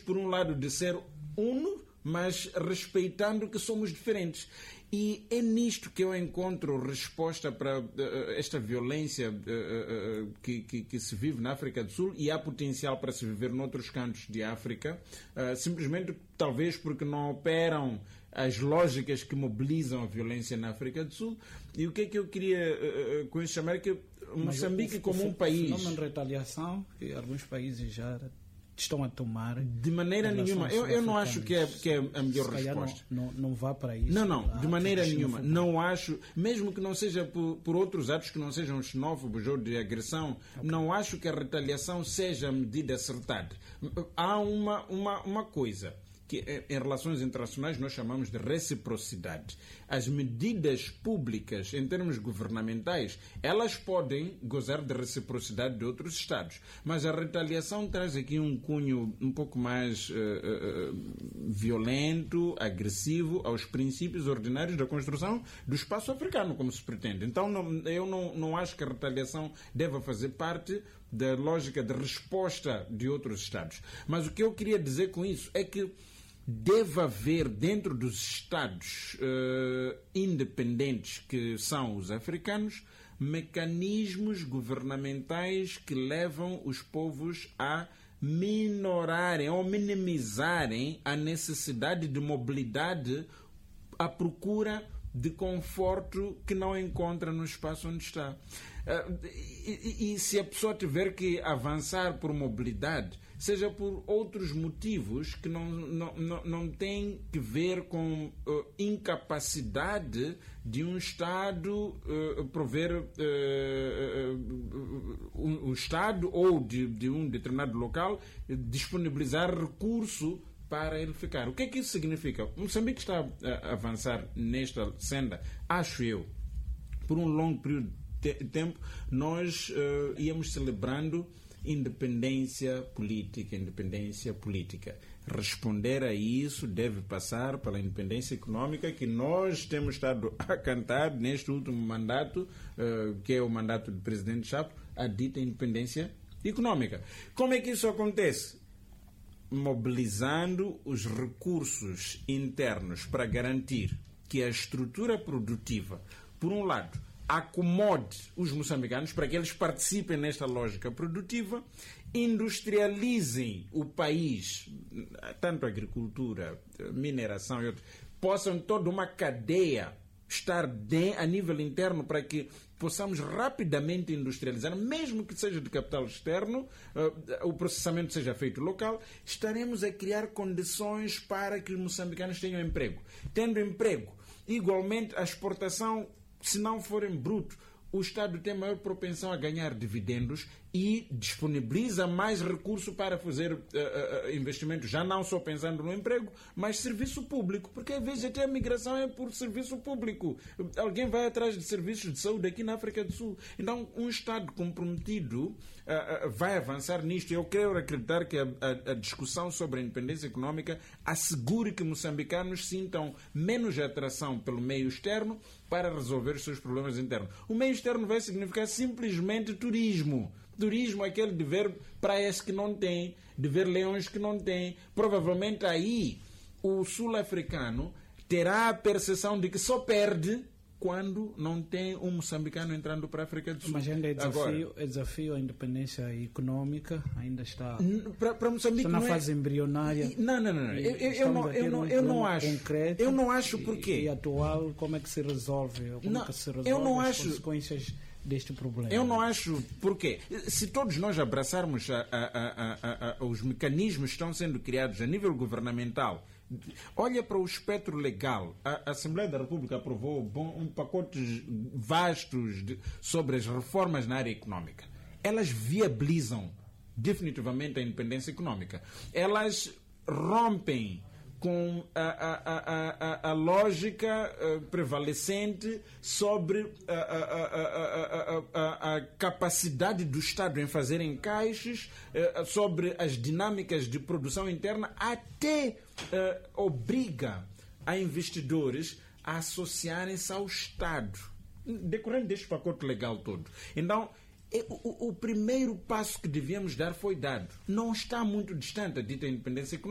por um lado, de ser uno, mas respeitando que somos diferentes. E é nisto que eu encontro resposta para esta violência que se vive na África do Sul, e há potencial para se viver noutros cantos de África, simplesmente talvez porque não operam as lógicas que mobilizam a violência na África do Sul. E o que é que eu queria com isso chamar? Que Moçambique, como um país... O fenômeno de retaliação que alguns países já estão a tomar... De maneira nenhuma. Eu não acho que é a melhor resposta. Não vá para isso. Não, de maneira nenhuma. Não acho, mesmo que não seja por outros atos que não sejam xenófobos ou de agressão, não acho que a retaliação seja a medida acertada. Há uma coisa que em relações internacionais nós chamamos de reciprocidade. As medidas públicas, em termos governamentais, elas podem gozar de reciprocidade de outros Estados. Mas a retaliação traz aqui um cunho um pouco mais violento, agressivo, aos princípios ordinários da construção do espaço africano, como se pretende. Então, eu não acho que a retaliação deva fazer parte da lógica de resposta de outros Estados. Mas o que eu queria dizer com isso é que deve haver, dentro dos Estados independentes que são os africanos, mecanismos governamentais que levam os povos a minorarem ou minimizarem a necessidade de mobilidade à procura de conforto que não encontra no espaço onde está. E se a pessoa tiver que avançar por mobilidade, seja por outros motivos que não têm que ver com incapacidade de um Estado prover um Estado ou de um determinado local disponibilizar recurso para ele ficar. O que é que isso significa? Moçambique está a avançar nesta senda, acho eu, por um longo período de tempo. Nós íamos celebrando independência política. Responder a isso deve passar pela independência económica que nós temos estado a cantar neste último mandato, que é o mandato do presidente Chapo, a dita independência económica. Como é que isso acontece? Mobilizando os recursos internos para garantir que a estrutura produtiva, por um lado, acomode os moçambicanos para que eles participem nesta lógica produtiva, industrializem o país, tanto agricultura, mineração e outros, possam toda uma cadeia estar a nível interno para que possamos rapidamente industrializar, mesmo que seja de capital externo, o processamento seja feito local, estaremos a criar condições para que os moçambicanos tenham emprego. Tendo emprego, igualmente a exportação, se não for em bruto, o Estado tem maior propensão a ganhar dividendos e disponibiliza mais recurso para fazer investimentos, já não só pensando no emprego, mas serviço público, porque às vezes até a migração é por serviço público. Alguém vai atrás de serviços de saúde aqui na África do Sul. Então, um Estado comprometido vai avançar nisto. Eu quero acreditar que a discussão sobre a independência económica assegure que moçambicanos sintam menos atração pelo meio externo para resolver os seus problemas internos. O meio externo vai significar simplesmente turismo. Turismo é aquele de ver praias que não tem, de ver leões que não tem. Provavelmente aí o sul-africano terá a percepção de que só perde quando não tem um moçambicano entrando para a África do Sul. Mas ainda é desafio a independência económica, ainda está, para Moçambique está na fase embrionária. Não. Eu não acho. Concreto, eu não acho porque. E atual, como é que se resolve? Eu não acho. As consequências deste problema? Eu não acho. Porquê? Se todos nós abraçarmos os mecanismos que estão sendo criados a nível governamental, olha para o espectro legal. A Assembleia da República aprovou pacotes vastos sobre as reformas na área económica. Elas viabilizam definitivamente a independência económica. Elas rompem com a lógica prevalecente sobre a capacidade do Estado em fazer encaixes, sobre as dinâmicas de produção interna, até obriga a investidores a associarem-se ao Estado, decorrente deste pacote legal todo. Então, o primeiro passo que devíamos dar foi dado. Não está muito distante a dita independência económica.